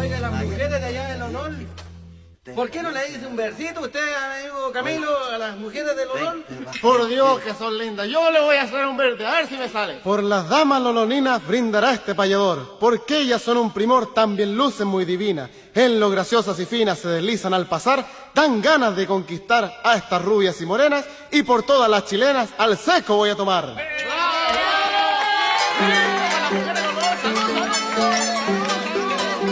Oiga, las mujeres de allá del honor, ¿por qué no le dice un versito usted, amigo Camilo, a las mujeres del honor? Por Dios que son lindas, yo le voy a hacer un verde, a ver si me sale. Por las damas loloninas brindará este payador, porque ellas son un primor, también lucen muy divinas. En lo graciosas y finas se deslizan al pasar, dan ganas de conquistar a estas rubias y morenas, y por todas las chilenas al seco voy a tomar.